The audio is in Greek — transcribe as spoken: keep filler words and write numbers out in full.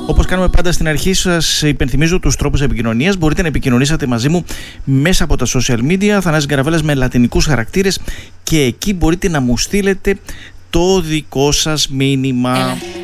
Όπως κάνουμε πάντα στην αρχή, σας υπενθυμίζω τους τρόπους επικοινωνίας. Μπορείτε να επικοινωνήσετε μαζί μου μέσα από τα social media, Θανάσης Γκαραβέλλας με λατινικούς χαρακτήρες, και εκεί μπορείτε να μου στείλετε το δικό σας μήνυμα. Έλα.